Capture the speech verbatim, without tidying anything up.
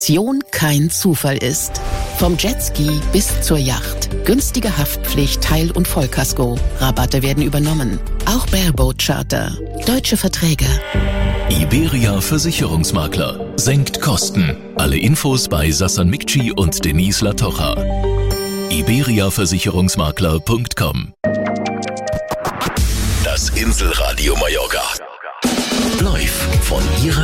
kein Zufall ist. Vom Jetski bis zur Yacht. Günstige Haftpflicht, Teil- und Vollkasko. Rabatte werden übernommen. Auch Bareboat Charter. Deutsche Verträge. Iberia Versicherungsmakler. Senkt Kosten. Alle Infos bei Sassan Mikci und Denise Latocha. iberia versicherungsmakler punkt com. Das Inselradio Mallorca. Live von Ihrer